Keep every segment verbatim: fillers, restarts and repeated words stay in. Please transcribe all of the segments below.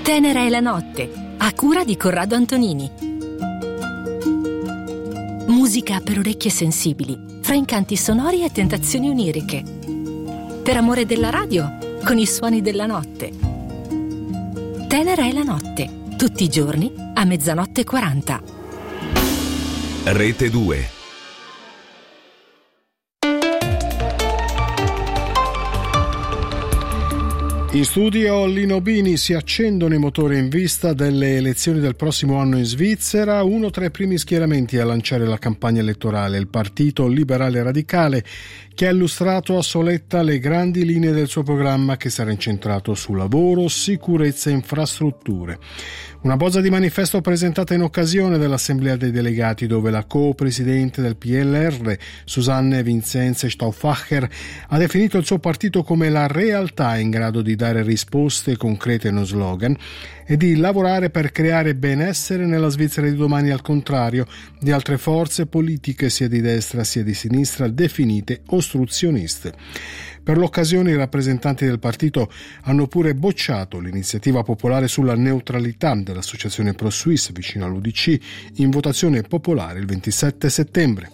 Tenera è la notte, a cura di Corrado Antonini. Musica per orecchie sensibili, fra incanti sonori e tentazioni oniriche. Per amore della radio, con i suoni della notte. Tenera è la notte, tutti i giorni a mezzanotte e quaranta. Rete due. In studio Lino Bini. Si accendono i motori in vista delle elezioni del prossimo anno in Svizzera. Uno tra i primi schieramenti a lanciare la campagna elettorale, il Partito Liberale Radicale, che ha illustrato a Soletta le grandi linee del suo programma, che sarà incentrato su lavoro, sicurezza e infrastrutture. Una bozza di manifesto presentata in occasione dell'Assemblea dei Delegati, dove la co-presidente del P L R, Susanne Vincenze Stauffacher, ha definito il suo partito come la realtà in grado di dare risposte concrete e non slogan, e di lavorare per creare benessere nella Svizzera di domani, al contrario di altre forze politiche sia di destra sia di sinistra definite ostruzioniste. Per l'occasione i rappresentanti del partito hanno pure bocciato l'iniziativa popolare sulla neutralità dell'associazione Pro-Suisse vicino all'U D C in votazione popolare il ventisette settembre.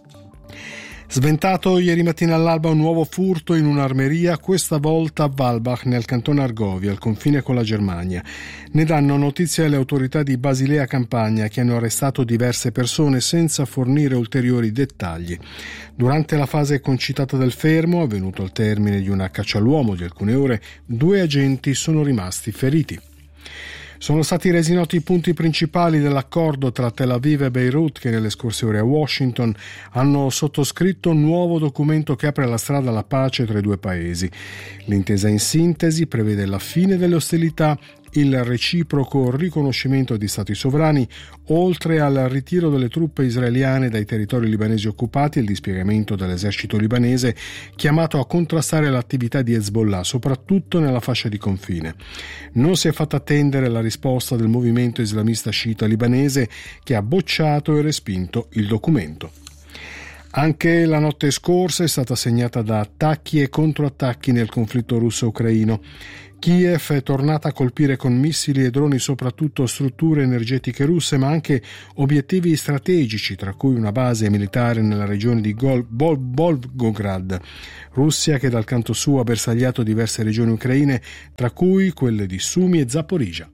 Sventato ieri mattina all'alba un nuovo furto in un'armeria, questa volta a Walbach nel cantone Argovia, al confine con la Germania. Ne danno notizia le autorità di Basilea Campagna, che hanno arrestato diverse persone senza fornire ulteriori dettagli. Durante la fase concitata del fermo, avvenuto al termine di una caccia all'uomo di alcune ore, due agenti sono rimasti feriti. Sono stati resi noti i punti principali dell'accordo tra Tel Aviv e Beirut, che nelle scorse ore a Washington hanno sottoscritto un nuovo documento che apre la strada alla pace tra i due paesi. L'intesa in sintesi prevede la fine delle ostilità, il reciproco riconoscimento di stati sovrani, oltre al ritiro delle truppe israeliane dai territori libanesi occupati e il dispiegamento dell'esercito libanese chiamato a contrastare l'attività di Hezbollah, soprattutto nella fascia di confine. Non si è fatta attendere la risposta del movimento islamista sciita libanese, che ha bocciato e respinto il documento. Anche la notte scorsa è stata segnata da attacchi e controattacchi nel conflitto russo-ucraino. Kiev è tornata a colpire con missili e droni soprattutto strutture energetiche russe, ma anche obiettivi strategici, tra cui una base militare nella regione di Gol- Bol- Volgograd. Russia che dal canto suo ha bersagliato diverse regioni ucraine, tra cui quelle di Sumi e Zaporizhzhia.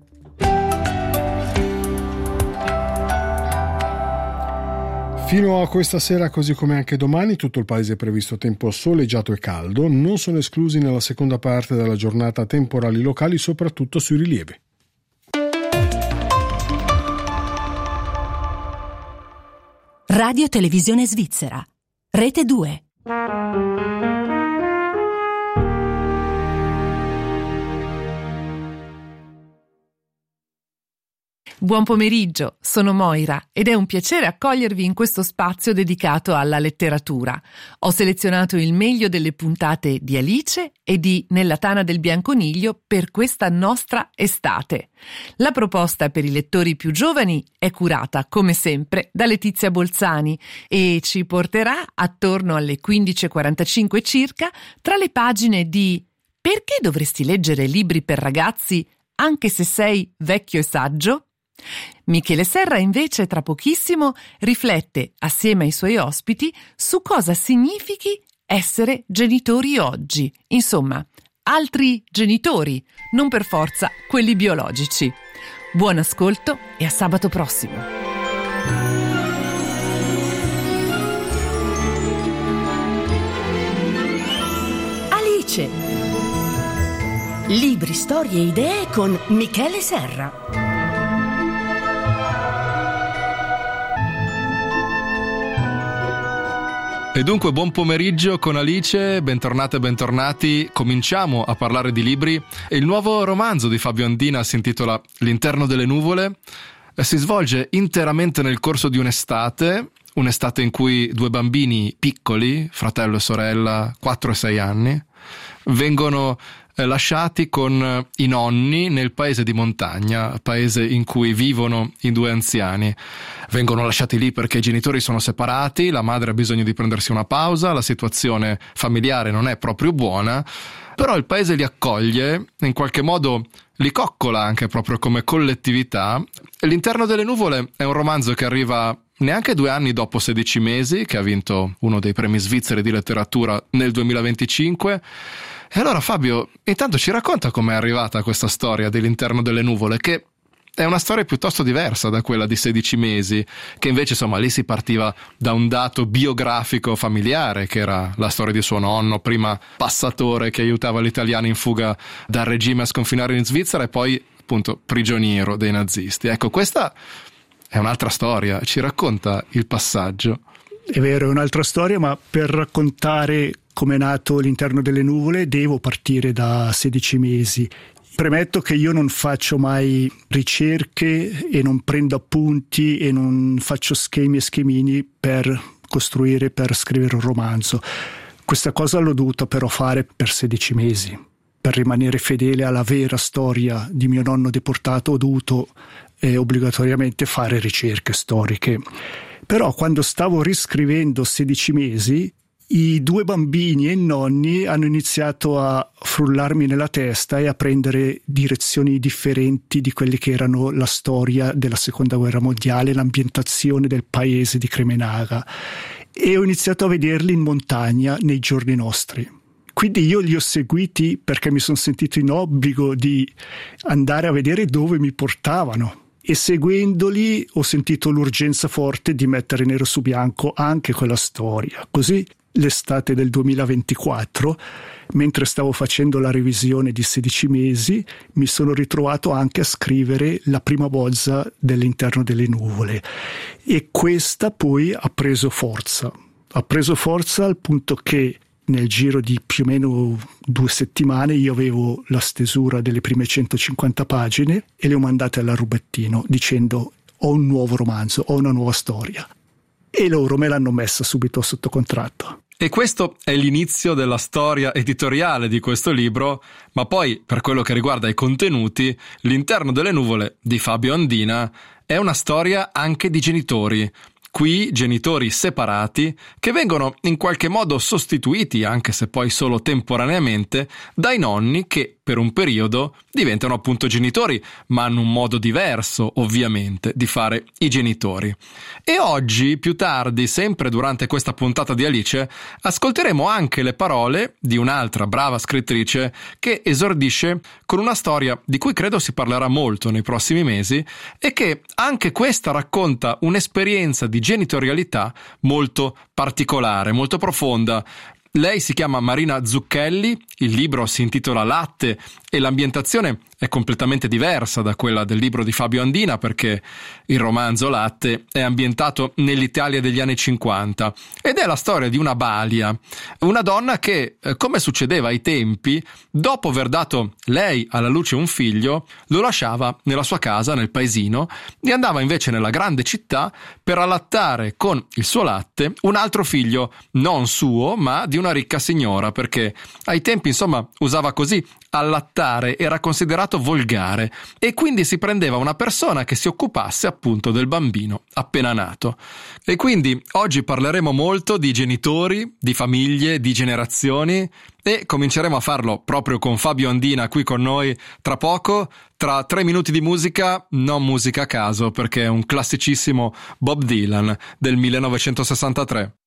Fino a questa sera, così come anche domani, tutto il paese è previsto tempo soleggiato e caldo. Non sono esclusi nella seconda parte della giornata temporali locali, soprattutto sui rilievi. Radio Televisione Svizzera, Rete due. Buon pomeriggio, sono Moira ed è un piacere accogliervi in questo spazio dedicato alla letteratura. Ho selezionato il meglio delle puntate di Alice e di Nella tana del bianconiglio per questa nostra estate. La proposta per i lettori più giovani è curata, come sempre, da Letizia Bolzani e ci porterà attorno alle quindici e quarantacinque circa tra le pagine di Perché dovresti leggere libri per ragazzi anche se sei vecchio e saggio? Michele Serra invece tra pochissimo riflette assieme ai suoi ospiti su cosa significhi essere genitori oggi, insomma, altri genitori, non per forza quelli biologici. Buon ascolto e a sabato prossimo. Alice. Libri, storie e idee con Michele Serra. E dunque buon pomeriggio con Alice, bentornate e bentornati. Cominciamo a parlare di libri e il nuovo romanzo di Fabio Andina si intitola L'interno delle nuvole. Si svolge interamente nel corso di un'estate, un'estate in cui due bambini piccoli, fratello e sorella, quattro e sei anni, vengono eh, lasciati con i nonni nel paese di montagna, paese in cui vivono i due anziani. Vengono lasciati lì perché i genitori sono separati, la madre ha bisogno di prendersi una pausa, la situazione familiare non è proprio buona, però il paese li accoglie, in qualche modo li coccola anche proprio come collettività. L'Interno delle nuvole è un romanzo che arriva neanche due anni dopo sedici mesi, che ha vinto uno dei premi svizzeri di letteratura nel duemilaventicinque. E allora Fabio, intanto ci racconta com'è arrivata questa storia dell'Interno delle nuvole, che è una storia piuttosto diversa da quella di sedici mesi, che invece insomma lì si partiva da un dato biografico familiare, che era la storia di suo nonno, prima passatore che aiutava gli italiani in fuga dal regime a sconfinare in Svizzera e poi appunto prigioniero dei nazisti. Ecco, questa è un'altra storia, ci racconta il passaggio. È vero, è un'altra storia, ma per raccontare come è nato l'Interno delle nuvole devo partire da sedici mesi. Premetto che io non faccio mai ricerche e non prendo appunti e non faccio schemi e schemini per costruire, per scrivere un romanzo. Questa cosa l'ho dovuta però fare per sedici mesi. Per rimanere fedele alla vera storia di mio nonno deportato ho dovuto eh, obbligatoriamente fare ricerche storiche. Però quando stavo riscrivendo sedici mesi, i due bambini e i nonni hanno iniziato a frullarmi nella testa e a prendere direzioni differenti di quelle che erano la storia della seconda guerra mondiale, l'ambientazione del paese di Kremenaga, e ho iniziato a vederli in montagna nei giorni nostri. Quindi io li ho seguiti perché mi sono sentito in obbligo di andare a vedere dove mi portavano. E seguendoli ho sentito l'urgenza forte di mettere nero su bianco anche quella storia. Così l'estate del duemilaventiquattro, mentre stavo facendo la revisione di sedici mesi, mi sono ritrovato anche a scrivere la prima bozza dell'Interno delle nuvole, e questa poi ha preso forza. Ha preso forza al punto che nel giro di più o meno due settimane io avevo la stesura delle prime centocinquanta pagine e le ho mandate alla Rubettino dicendo: ho un nuovo romanzo, ho una nuova storia. E loro me l'hanno messa subito sotto contratto. E questo è l'inizio della storia editoriale di questo libro, ma poi, per quello che riguarda i contenuti, l'Interno delle nuvole di Fabio Andina è una storia anche di genitori. Qui genitori separati che vengono in qualche modo sostituiti, anche se poi solo temporaneamente, dai nonni che per un periodo diventano appunto genitori, ma hanno un modo diverso ovviamente di fare i genitori. E oggi, più tardi, sempre durante questa puntata di Alice, ascolteremo anche le parole di un'altra brava scrittrice che esordisce con una storia di cui credo si parlerà molto nei prossimi mesi e che anche questa racconta un'esperienza di genitorialità molto particolare, molto profonda. Lei si chiama Marina Zucchelli, il libro si intitola Latte e l'ambientazione è completamente diversa da quella del libro di Fabio Andina, perché il romanzo Latte è ambientato nell'Italia degli anni cinquanta ed è la storia di una balia, una donna che, come succedeva ai tempi, dopo aver dato lei alla luce un figlio, lo lasciava nella sua casa nel paesino e andava invece nella grande città per allattare con il suo latte un altro figlio non suo ma di una ricca signora, perché ai tempi insomma usava così, allattare era considerato volgare e quindi si prendeva una persona che si occupasse appunto del bambino appena nato. E quindi oggi parleremo molto di genitori, di famiglie, di generazioni e cominceremo a farlo proprio con Fabio Andina qui con noi tra poco, tra tre minuti di musica, non musica a caso perché è un classicissimo Bob Dylan del millenovecentosessantatré.